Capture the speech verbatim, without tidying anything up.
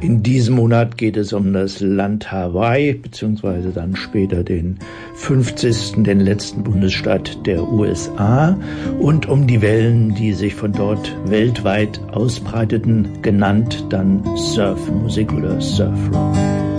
In diesem Monat geht es um das Land Hawaii, beziehungsweise dann später den fünfzigsten, den letzten Bundesstaat der U S A, und um die Wellen, die sich von dort weltweit ausbreiteten, genannt dann Surfmusik oder Surfrock.